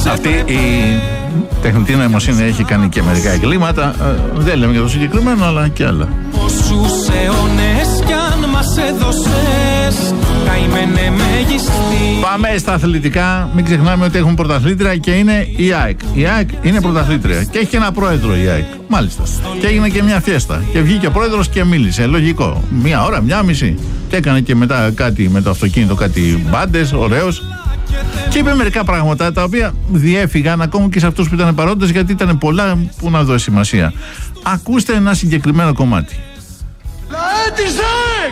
Αυτή η τεχνητή νοημοσύνη έχει κάνει και μερικά εγκλήματα. Δεν λέμε για το συγκεκριμένο, αλλά και άλλα. Πόσους αιώνες κι αν μας έδωσες, καημένε μέγιστη. Πάμε στα αθλητικά. Μην ξεχνάμε ότι έχουν πρωταθλήτρια και είναι η ΑΕΚ. Η ΑΕΚ είναι πρωταθλήτρια και έχει και ένα πρόεδρο η ΑΕΚ. Μάλιστα. Και έγινε και μια φιέστα. Και βγήκε ο πρόεδρος και μίλησε. Λογικό. Μια ώρα, μια μισή. Και έκανε και μετά κάτι με το αυτοκίνητο, κάτι μπάντες, ωραίος. Και είπε μερικά πράγματα τα οποία διέφυγαν ακόμα και σε αυτούς που ήταν παρόντες, γιατί ήταν πολλά που να δώσει σημασία. Ακούστε ένα συγκεκριμένο κομμάτι. Λαέ της ΑΕΚ!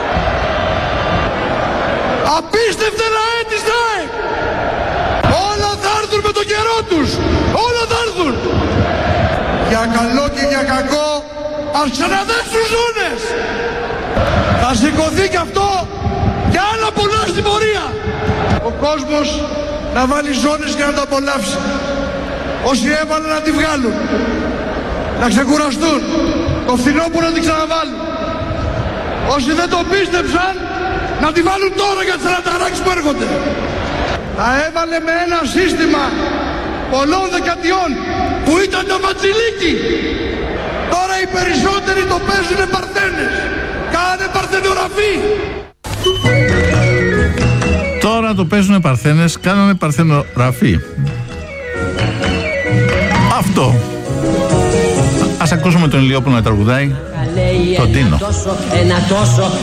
Απίστευτα λαέ της ΑΕΚ! Όλα θα έρθουν με τον καιρό τους! Όλα θα έρθουν! Για καλό και για κακό ας ξαναδέσουν ζώνες! Θα σηκωθεί κι αυτό και άλλα πολλά στην πορεία! Ο κόσμος να βάλει ζώνες και να το απολαύσει. Όσοι έβαλαν να τη βγάλουν. Να ξεκουραστούν. Το φθινόπωρο να την ξαναβάλουν. Όσοι δεν το πίστεψαν να τη βάλουν τώρα για τις αναταράξεις που έρχονται. Τα έβαλε με ένα σύστημα πολλών δεκατιών που ήταν το ματσιλίκι. Τώρα οι περισσότεροι το παίζουνε παρθένες. Κάνε παρθενογραφή. Τώρα το παίζουνε παρθένες, κάνανε παρθενογραφή. Αυτό. Ας ακούσουμε τον Ηλιόπουλο να τραγουδάει τον Τίνο. Ένα τόσο